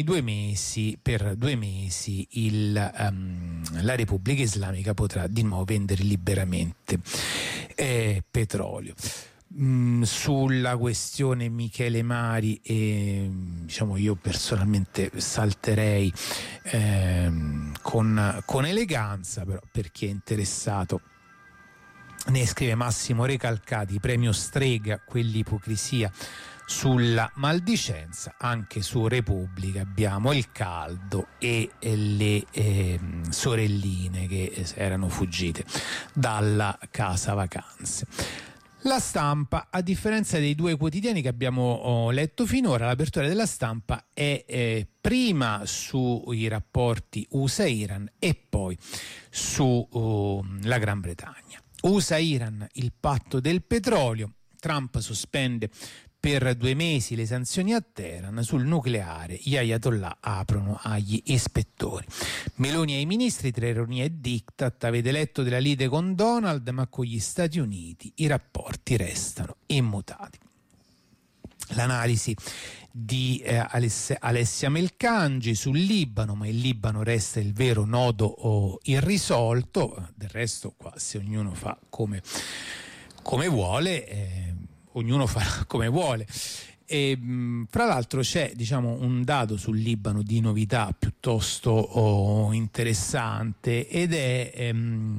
per 2 mesi la Repubblica Islamica potrà di nuovo vendere liberamente petrolio. Sulla questione Michele Mari, diciamo, io personalmente salterei con eleganza, però per chi è interessato ne scrive Massimo Recalcati, premio Strega, quell'ipocrisia sulla maldicenza. Anche su Repubblica abbiamo il caldo e le sorelline che erano fuggite dalla casa vacanze. La Stampa, a differenza dei due quotidiani che abbiamo letto finora, l'apertura della Stampa è prima sui rapporti USA-Iran e poi sulla Gran Bretagna. USA-Iran, il patto del petrolio. Trump sospende per 2 mesi le sanzioni a Teheran. Sul nucleare gli ayatollah aprono agli ispettori. Meloni ai ministri, tra ironia e diktat: avete letto della lite con Donald, ma con gli Stati Uniti i rapporti restano immutati. L'analisi di Alessia Melcangi sul Libano, ma il Libano resta il vero nodo irrisolto. Del resto qua, se ognuno fa come vuole, ognuno farà come vuole. E fra l'altro c'è, diciamo, un dato sul Libano di novità piuttosto interessante, ed è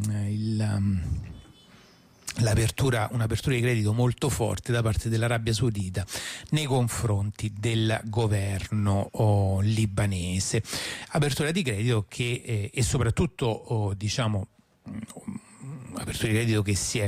un'apertura di credito molto forte da parte dell'Arabia Saudita nei confronti del governo libanese. Apertura di credito che e soprattutto diciamo apertura di credito che si è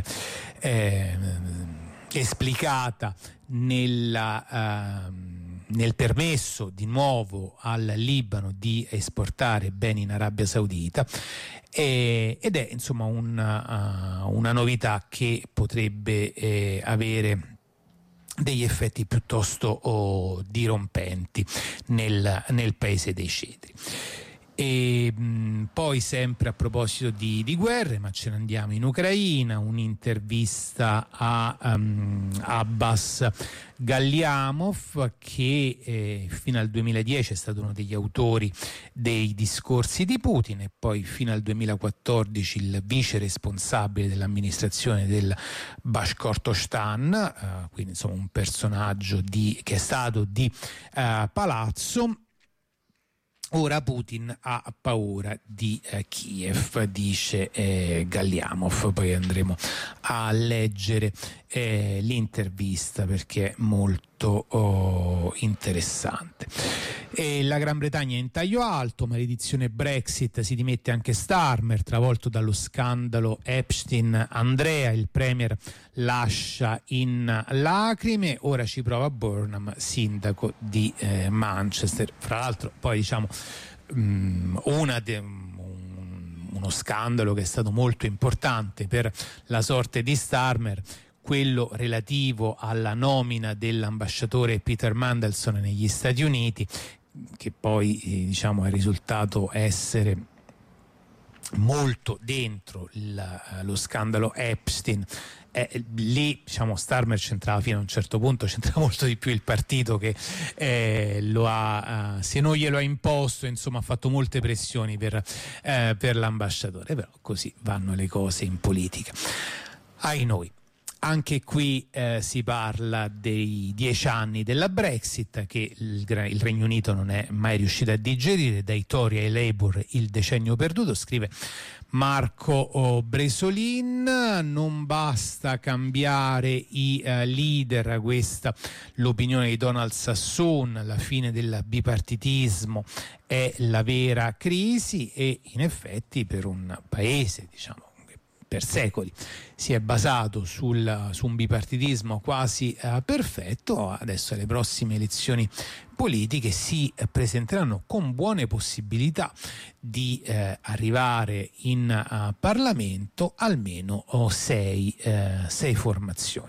esplicata nel permesso di nuovo al Libano di esportare beni in Arabia Saudita, ed è insomma una novità che potrebbe avere degli effetti piuttosto dirompenti nel paese dei cedri. E poi, sempre a proposito di guerre, ma ce ne andiamo in Ucraina, un'intervista a Abbas Galliamov, che fino al 2010 è stato uno degli autori dei discorsi di Putin e poi fino al 2014 il vice responsabile dell'amministrazione del Bashkortostan, quindi insomma un personaggio che è stato di palazzo. Ora Putin ha paura di Kiev, dice Galliamov. Poi andremo a leggere l'intervista perché è molto interessante. E la Gran Bretagna è in taglio alto, maledizione Brexit, si dimette anche Starmer, travolto dallo scandalo Epstein. Andrea, il premier, lascia in lacrime, ora ci prova Burnham, sindaco di Manchester. Fra l'altro poi diciamo uno scandalo che è stato molto importante per la sorte di Starmer, quello relativo alla nomina dell'ambasciatore Peter Mandelson negli Stati Uniti, che poi diciamo è risultato essere molto dentro lo scandalo Epstein. Lì diciamo Starmer c'entrava fino a un certo punto, c'entrava molto di più il partito che lo ha se non glielo ha imposto, insomma ha fatto molte pressioni per l'ambasciatore, però così vanno le cose in politica, ai noi. Anche qui si parla dei 10 anni della Brexit, che il Regno Unito non è mai riuscito a digerire, dai Tory ai Labour il decennio perduto, scrive Marco Bresolin. Non basta cambiare i leader, questa l'opinione di Donald Sassoon, la fine del bipartitismo è la vera crisi, e in effetti per un paese, diciamo, per secoli si è basato su un bipartitismo quasi perfetto, adesso alle prossime elezioni politiche si presenteranno con buone possibilità di arrivare in Parlamento almeno 6 formazioni.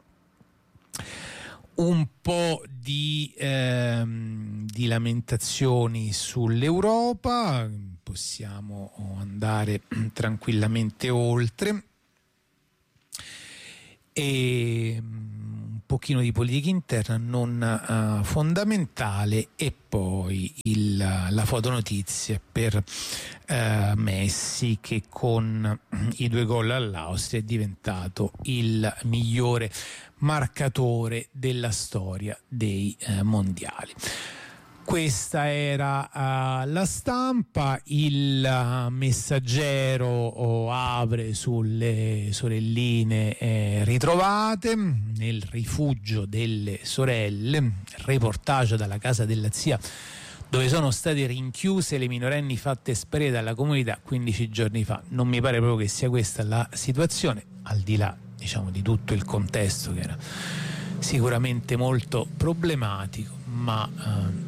Un po' di lamentazioni sull'Europa, possiamo andare tranquillamente oltre, e un pochino di politica interna non fondamentale, e poi la fotonotizia per Messi, che con i 2 gol all'Austria è diventato il migliore marcatore della storia dei mondiali. Questa era La Stampa. Il Messaggero apre sulle sorelline ritrovate nel rifugio delle sorelle, reportage dalla casa della zia, dove sono state rinchiuse le minorenni fatte sparire dalla comunità 15 giorni fa. Non mi pare proprio che sia questa la situazione, al di là, diciamo, di tutto il contesto che era sicuramente molto problematico, ma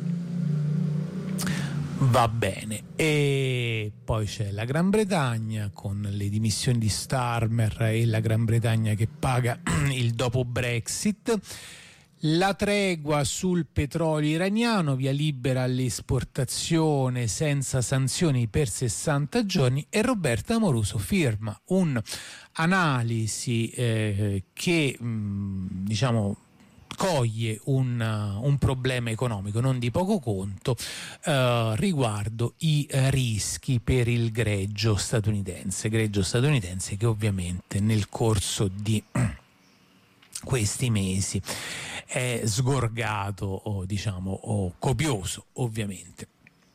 va bene. E poi c'è la Gran Bretagna con le dimissioni di Starmer e la Gran Bretagna che paga il dopo Brexit. La tregua sul petrolio iraniano, via libera all'esportazione senza sanzioni per 60 giorni, e Roberto Amoruso firma un'analisi che diciamo coglie un problema economico non di poco conto riguardo i rischi per il greggio statunitense che ovviamente nel corso di questi mesi è sgorgato, copioso ovviamente.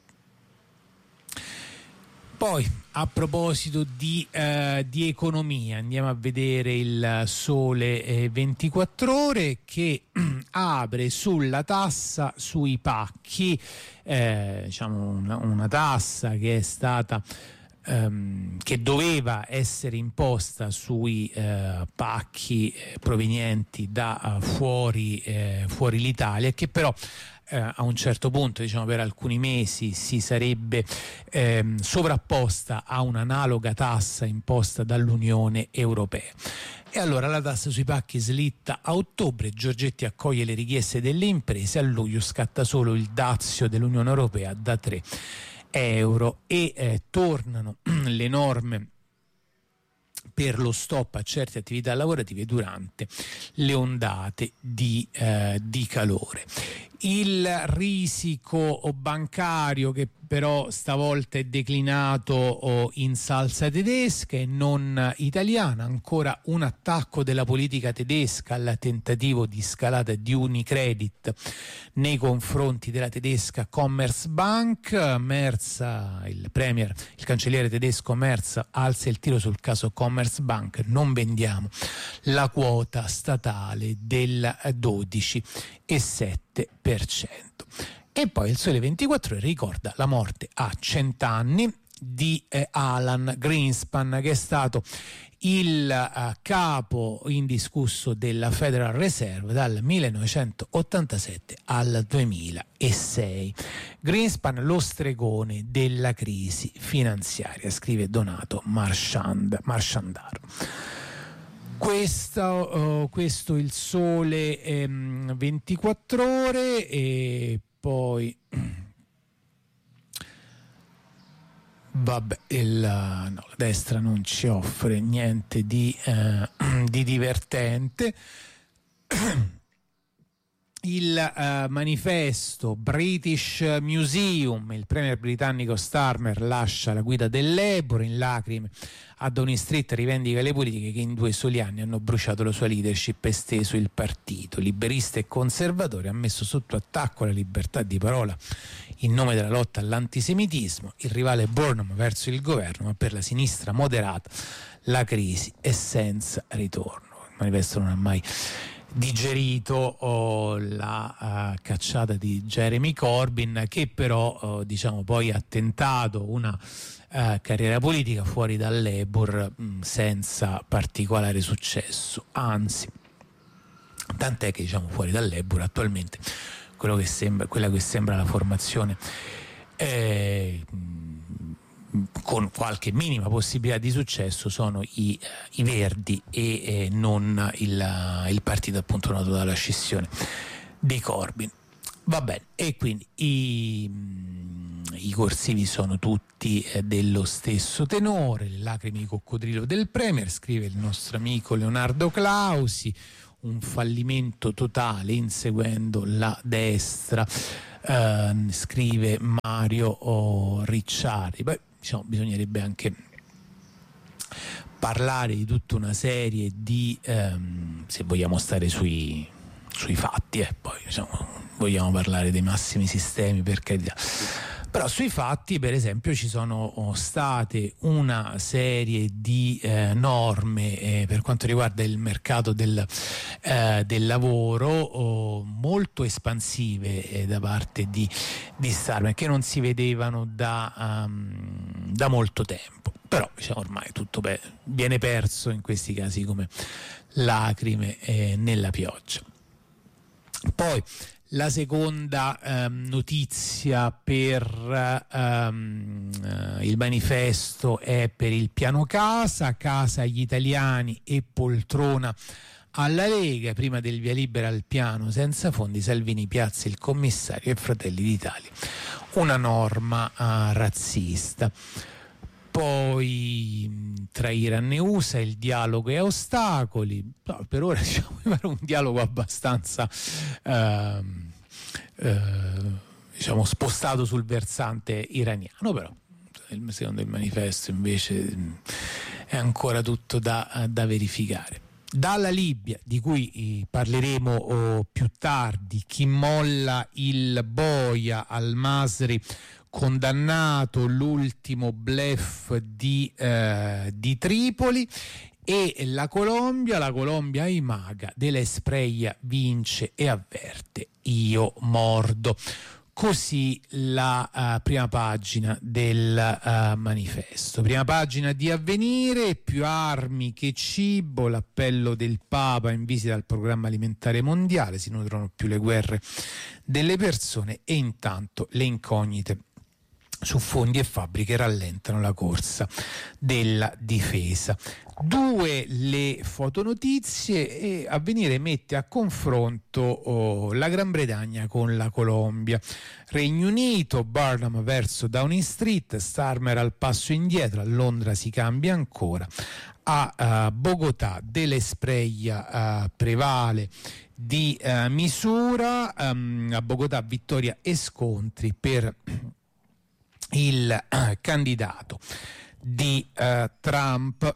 Poi, a proposito di economia, andiamo a vedere il Sole 24 Ore, che apre sulla tassa sui pacchi, una tassa che è stata che doveva essere imposta sui pacchi provenienti da fuori l'Italia, e che però a un certo punto, per alcuni mesi, si sarebbe sovrapposta a un'analoga tassa imposta dall'Unione Europea. E allora la tassa sui pacchi slitta a ottobre, Giorgetti accoglie le richieste delle imprese, a luglio scatta solo il dazio dell'Unione Europea da 3 euro e tornano le norme per lo stop a certe attività lavorative durante le ondate di calore. Il risico bancario, che però stavolta è declinato in salsa tedesca e non italiana, ancora un attacco della politica tedesca al tentativo di scalata di Unicredit nei confronti della tedesca Commerzbank. Merz, il cancelliere tedesco Merz, alza il tiro sul caso Commerzbank: non vendiamo la quota statale del 12,7%. E poi il Sole 24 Ore ricorda la morte a 100 anni di Alan Greenspan, che è stato il capo indiscusso della Federal Reserve dal 1987 al 2006. Greenspan, lo stregone della crisi finanziaria, scrive Donato Marciandaro. Questo il Sole 24 Ore. E poi vabbè, la destra non ci offre niente di divertente. Il Manifesto, British Museum, il premier britannico Starmer lascia la guida dell'Ebro, in lacrime a Downing Street rivendica le politiche che in 2 soli anni hanno bruciato la sua leadership e esteso il partito. Liberista e conservatore, ha messo sotto attacco la libertà di parola in nome della lotta all'antisemitismo. Il rivale Burnham verso il governo, ma per la sinistra moderata la crisi è senza ritorno. Il Manifesto non ha mai digerito la cacciata di Jeremy Corbyn, che però poi ha tentato una carriera politica fuori dal Labour senza particolare successo, anzi, tant'è che fuori dal Labour attualmente quella che sembra la formazione con qualche minima possibilità di successo sono i Verdi e non il partito appunto nato dalla scissione di Corbyn. Va bene, e quindi i corsivi sono tutti dello stesso tenore. Le lacrime di coccodrillo del Premier, scrive il nostro amico Leonardo Clausi. un fallimento totale inseguendo la destra, scrive Mario Ricciardi. Poi diciamo, bisognerebbe anche parlare di tutta una serie di se vogliamo stare sui fatti, poi diciamo, vogliamo parlare dei massimi sistemi, per carità. Però sui fatti, per esempio, ci sono state una serie di norme per quanto riguarda il mercato del lavoro molto espansive da parte di Starmer, che non si vedevano da molto tempo. Però diciamo, ormai tutto viene perso in questi casi come lacrime nella pioggia. Poi la seconda notizia per il manifesto è per il piano casa agli italiani e poltrona alla Lega. Prima del via libera al piano senza fondi, Salvini piazza il commissario e Fratelli d'Italia una norma razzista. Poi tra Iran e USA il dialogo e ostacoli. No, per ora diciamo mi pare un dialogo abbastanza diciamo spostato sul versante iraniano, però secondo il manifesto invece è ancora tutto da verificare. Dalla Libia, di cui parleremo più tardi, chi molla il boia, al-Masri condannato, l'ultimo bluff di Tripoli, e la Colombia Imaga dell'Espreia vince e avverte: io mordo. Così la prima pagina del manifesto. Prima pagina di Avvenire: più armi che cibo, l'appello del Papa in visita al programma alimentare mondiale, si nutrono più le guerre delle persone e intanto le incognite su fondi e fabbriche rallentano la corsa della difesa. 2 le fotonotizie, e Avvenire mette a confronto la Gran Bretagna con la Colombia. Regno Unito, Burnham verso Downing Street, Starmer al passo indietro, a Londra si cambia ancora, a Bogotà dell'Espreia prevale di misura, a Bogotà vittoria e scontri per il candidato di Trump.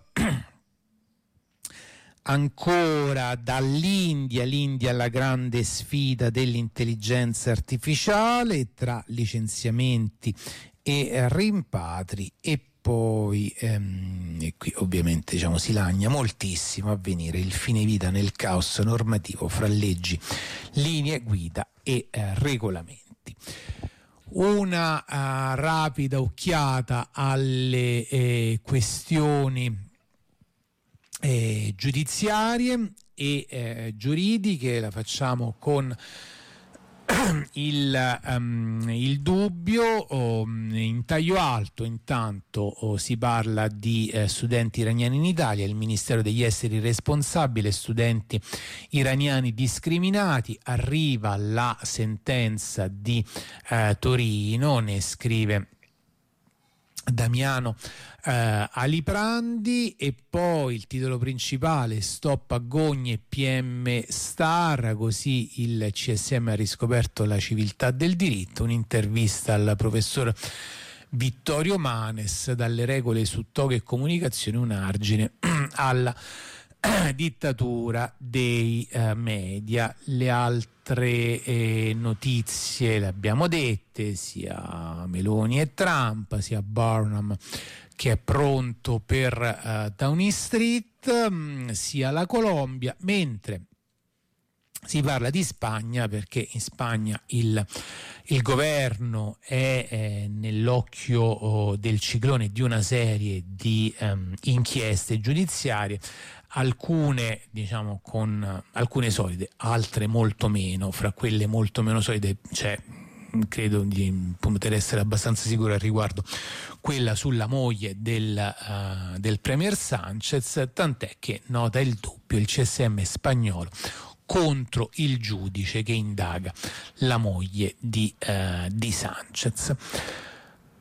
Ancora l'India la grande sfida dell'intelligenza artificiale tra licenziamenti e rimpatri, e poi e qui ovviamente diciamo si lagna moltissimo Avvenire, il fine vita nel caos normativo fra leggi, linee guida e regolamenti. Una rapida occhiata alle questioni giudiziarie e giuridiche, la facciamo con il dubbio. In taglio alto intanto si parla di studenti iraniani in Italia, il Ministero degli Esteri responsabile, studenti iraniani discriminati, arriva la sentenza di Torino, ne scrive Damiano Aliprandi. E poi il titolo principale: stop a Gogne e PM Star, così il CSM ha riscoperto la civiltà del diritto. Un'intervista al professor Vittorio Manes: dalle regole su toga e comunicazione un argine alla dittatura dei media. Le altre notizie le abbiamo dette, sia Meloni e Trump, sia Burnham che è pronto per Downing Street, sia la Colombia, mentre si parla di Spagna, perché in Spagna il governo è nell'occhio del ciclone di una serie di inchieste giudiziarie, alcune diciamo con alcune solide, altre molto meno. Fra quelle molto meno solide c'è, credo di poter essere abbastanza sicuro al riguardo, quella sulla moglie del premier Sanchez, tant'è che nota il dubbio il CSM spagnolo contro il giudice che indaga la moglie di Sanchez.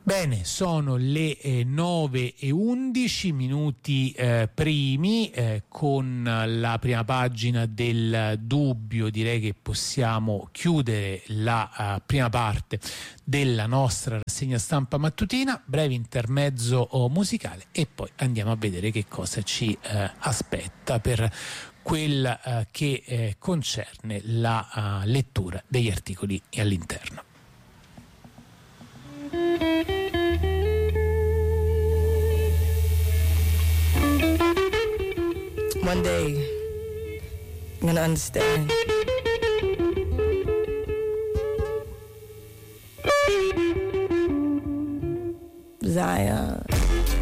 Bene, sono le 9:11 minuti primi, con la prima pagina del Dubbio direi che possiamo chiudere la prima parte della nostra rassegna stampa mattutina, breve intermezzo musicale e poi andiamo a vedere che cosa ci aspetta per quel che concerne la lettura degli articoli all'interno. One day, I'm gonna understand. Zion.